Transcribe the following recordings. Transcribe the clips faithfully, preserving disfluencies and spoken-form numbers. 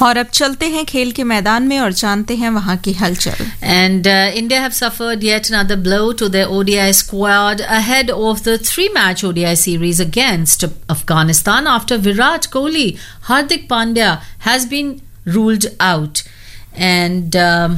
और अब चलते हैं खेल के मैदान में और जानते हैं वहां की हलचल. And uh, India have suffered yet another blow to their O D I squad ahead of the three-match O D I series against Afghanistan after Virat Kohli, Hardik Pandya has been ruled out, and um,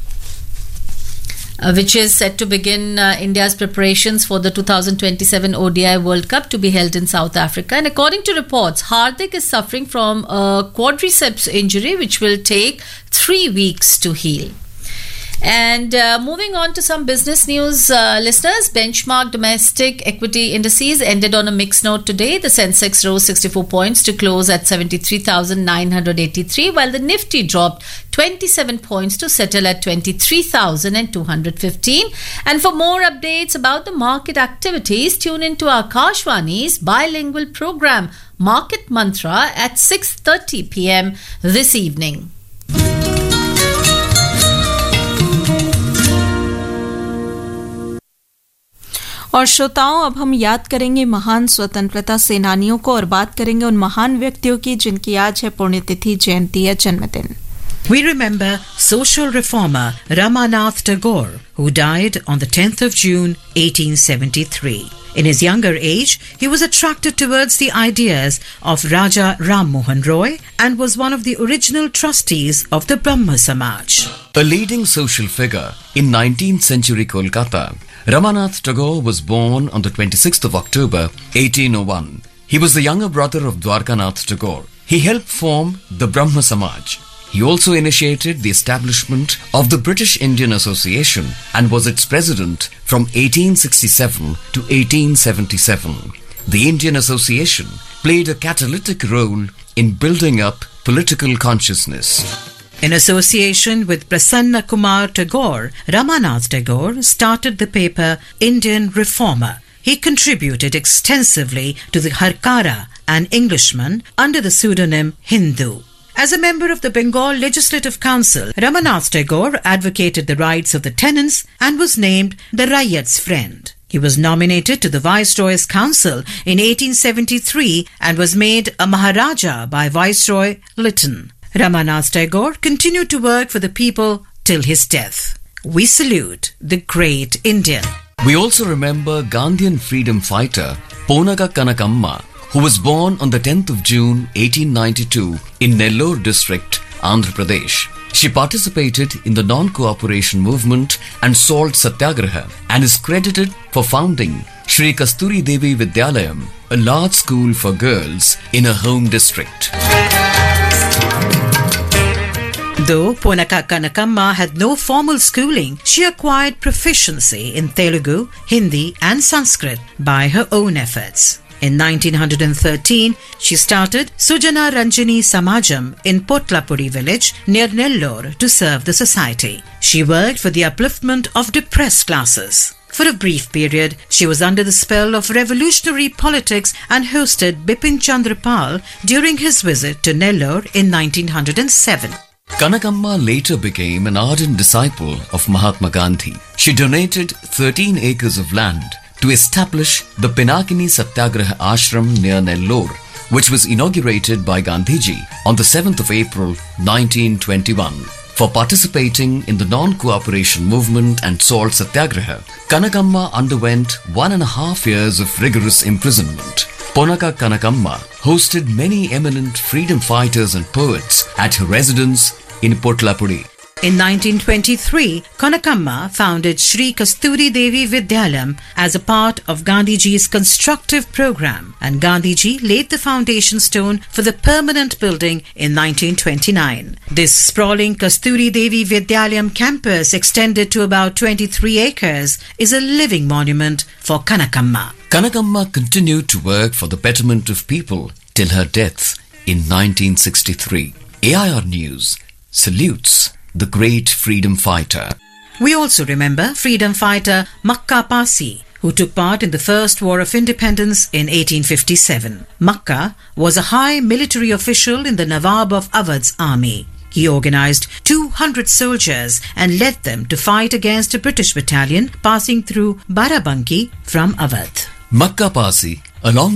Uh, which is set to begin uh, India's preparations for the two thousand twenty-seven O D I World Cup to be held in South Africa. And according to reports, Hardik is suffering from a quadriceps injury which will take three weeks to heal. And uh, moving on to some business news, uh, listeners, benchmark domestic equity indices ended on a mixed note today. The Sensex rose sixty-four points to close at seventy-three thousand nine hundred eighty-three, while the Nifty dropped twenty-seven points to settle at twenty-three thousand two hundred fifteen. And for more updates about the market activities, tune into our Akashvani's bilingual program, Market Mantra, at six thirty p.m. this evening. और श्रोताओं, अब हम याद करेंगे महान स्वतंत्रता सेनानियों को और बात करेंगे उन महान व्यक्तियों की जिनकी आज है पुण्यतिथि, जयंती या जन्मदिन. We remember social reformer Ramanath Tagore, who died on the tenth of June eighteen seventy-three. In his younger age, he was attracted towards the ideas of Raja Ram Mohan Roy and was one of the original trustees of the Brahma Samaj. A leading social figure in nineteenth century Kolkata, Ramanath Tagore was born on the twenty-sixth of October eighteen oh one. He was the younger brother of Dwarkanath Tagore. He helped form the Brahma Samaj. He also initiated the establishment of the British Indian Association and was its president from eighteen sixty-seven to eighteen seventy-seven. The Indian Association played a catalytic role in building up political consciousness. In association with Prasanna Kumar Tagore, Ramanath Tagore started the paper Indian Reformer. He contributed extensively to the Harkara, an Englishman, under the pseudonym Hindu. As a member of the Bengal Legislative Council, Ramanath Tagore advocated the rights of the tenants and was named the Raiyat's Friend. He was nominated to the Viceroy's Council in eighteen seventy-three and was made a Maharaja by Viceroy Lytton. Ramanath Tagore continued to work for the people till his death. We salute the great Indian. We also remember Gandhian freedom fighter Ponaka Kanakamma, who was born on the tenth of June eighteen ninety-two in Nellore district, Andhra Pradesh. She participated in the non-cooperation movement and salt satyagraha and is credited for founding Shri Kasturi Devi Vidyalayam, a large school for girls in her home district. Though Ponaka Kanakamma had no formal schooling, she acquired proficiency in Telugu, Hindi and Sanskrit by her own efforts. In nineteen thirteen, she started Sujana Ranjani Samajam in Potlapuri village near Nellore to serve the society. She worked for the upliftment of depressed classes. For a brief period, she was under the spell of revolutionary politics and hosted Bipin Chandra Pal during his visit to Nellore in nineteen oh seven. Kanakamma later became an ardent disciple of Mahatma Gandhi. She donated thirteen acres of land to establish the Pinakini Satyagraha Ashram near Nellore, which was inaugurated by Gandhiji on the seventh of April nineteen twenty-one. For participating in the non-cooperation movement and salt satyagraha, Kanakamma underwent one and a half years of rigorous imprisonment. Ponaka Kanakamma hosted many eminent freedom fighters and poets at her residence in Potlapuri. In nineteen twenty-three, Kanakamma founded Shri Kasturi Devi Vidyalayam as a part of Gandhiji's constructive program, and Gandhiji laid the foundation stone for the permanent building in nineteen twenty-nine. This sprawling Kasturi Devi Vidyalayam campus, extended to about twenty-three acres, is a living monument for Kanakamma. Kanakamma continued to work for the betterment of people till her death in nineteen sixty-three. A I R News salutes the great freedom fighter. We also remember freedom fighter Makka Pasi, who took part in the First War of Independence in eighteen fifty-seven. Makka was a high military official in the Nawab of Awadh's army. He organized two hundred soldiers and led them to fight against a British battalion passing through Barabanki from Awadh. Makka Pasi, along